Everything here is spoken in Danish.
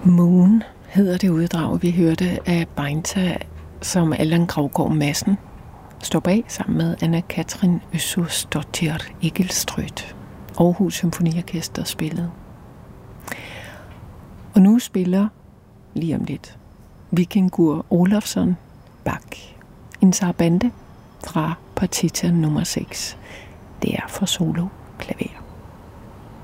Moon hedder det uddrag, vi hørte af Beinta, som Allan Gravgaard Madsen står bag sammen med Anna-Katrin Øssursdottir Egilstrøt. Aarhus Symfoniorkester spillede. Og nu spiller lige om lidt Víkingur Ólafsson Bach, en sarabande fra partita nummer 6. Det er for solo klaver.